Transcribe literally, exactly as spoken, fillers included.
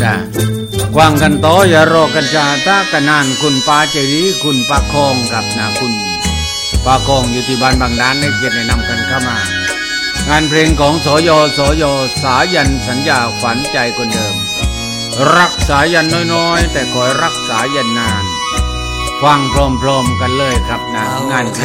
นะกวางกันโตอย่ารอกันจาตากันนานคุณปาเจรีคุณปาคองครับนะคุณปาคองอยู่ที่บ้านบางด้านในเกียรติแนะนำกันเข้ามางานเพลงของสยสยสายันสัญญาฝันใจคนเดิมรักสายันน้อยๆแต่คอยรักสายันนานฟังพร้อมๆกันเลยครับนะงาน